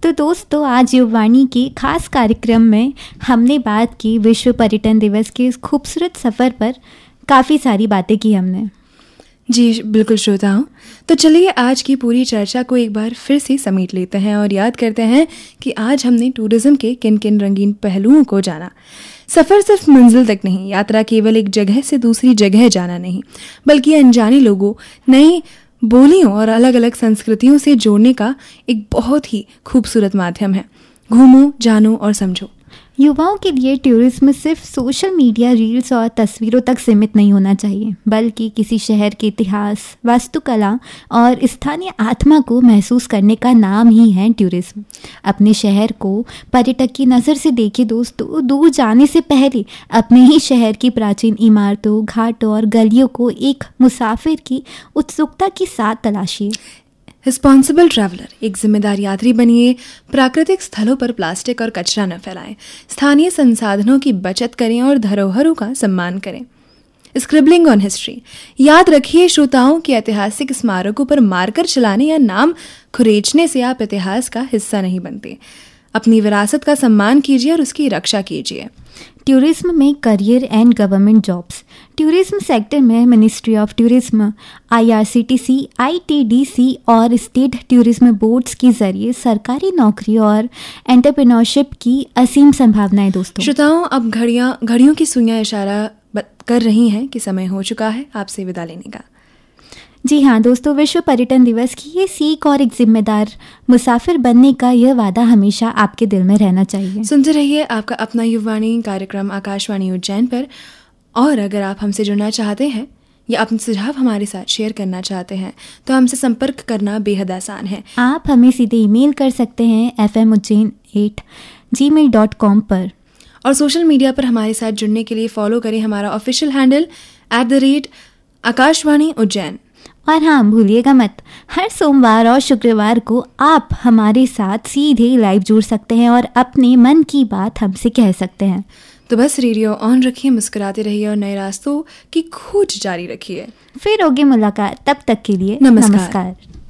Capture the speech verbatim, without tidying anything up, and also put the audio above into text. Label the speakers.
Speaker 1: तो दोस्तों, आज युवावाणी के खास कार्यक्रम में हमने बात की विश्व पर्यटन दिवस के इस खूबसूरत सफ़र पर। काफ़ी सारी बातें की हमने।
Speaker 2: जी बिल्कुल श्रोताओं, तो चलिए आज की पूरी चर्चा को एक बार फिर से समेट लेते हैं और याद करते हैं कि आज हमने टूरिज्म के किन किन रंगीन पहलुओं को जाना। सफ़र सिर्फ मंजिल तक नहीं, यात्रा केवल एक जगह से दूसरी जगह जाना नहीं, बल्कि अनजाने लोगों, नई बोलियों और अलग अलग संस्कृतियों से जोड़ने का एक बहुत ही खूबसूरत माध्यम है। घूमो, जानो और समझो।
Speaker 1: युवाओं के लिए टूरिज्म सिर्फ सोशल मीडिया रील्स और तस्वीरों तक सीमित नहीं होना चाहिए, बल्कि किसी शहर के इतिहास, वास्तुकला और स्थानीय आत्मा को महसूस करने का नाम ही है टूरिज्म। अपने शहर को पर्यटक की नज़र से देखिए दोस्तों। दूर जाने से पहले अपने ही शहर की प्राचीन इमारतों, घाटों और गलियों को एक मुसाफिर की उत्सुकता के साथ तलाशिए।
Speaker 2: रिस्पॉन्सिबल ट्रैवलर, एक जिम्मेदार यात्री बनिए। प्राकृतिक स्थलों पर प्लास्टिक और कचरा न फैलाएं, स्थानीय संसाधनों की बचत करें और धरोहरों का सम्मान करें। स्क्रिबलिंग ऑन हिस्ट्री, याद रखिए श्रोताओं कि ऐतिहासिक स्मारकों पर मार्कर चलाने या नाम खुरेचने से आप इतिहास का हिस्सा नहीं बनते। अपनी विरासत का सम्मान कीजिए और उसकी रक्षा कीजिए।
Speaker 1: टूरिज्म में career and government jobs. Tourism sector में ministry of tourism, I R C T C, I T D C और स्टेट टूरिज्म बोर्ड्स के जरिए सरकारी नौकरी और एंटरप्रेन्योरशिप की असीम संभावनाएं दोस्तों।
Speaker 2: श्रोताओं, अब घड़ियां घड़ियों की सुइयां इशारा कर रही हैं कि समय हो चुका है आपसे विदा लेने का।
Speaker 1: जी हाँ दोस्तों, विश्व पर्यटन दिवस की ये सीख और एक जिम्मेदार मुसाफिर बनने का यह वादा हमेशा आपके दिल में रहना चाहिए।
Speaker 2: सुनते रहिए आपका अपना युवावाणी कार्यक्रम आकाशवाणी उज्जैन पर। और अगर आप हमसे जुड़ना चाहते हैं या अपने सुझाव हमारे साथ शेयर करना चाहते हैं तो हमसे संपर्क करना बेहद आसान है।
Speaker 1: आप हमें सीधे ईमेल कर सकते हैं एफ एम उज्जैन एट जी मेल डॉट कॉम पर।
Speaker 2: और सोशल मीडिया पर हमारे साथ जुड़ने के लिए फॉलो करें हमारा official handle at the rate Akashvani Ujjain.
Speaker 1: और हाँ, भूलिएगा मत, हर सोमवार और शुक्रवार को आप हमारे साथ सीधे लाइव जुड़ सकते हैं और अपने मन की बात हमसे कह सकते हैं।
Speaker 2: तो बस रेडियो ऑन रखिए, मुस्कुराते रहिए और नए रास्तों की खोज जारी रखिए।
Speaker 1: फिर होगी मुलाकात, तब तक के लिए
Speaker 2: नमस्कार,
Speaker 1: नमस्कार।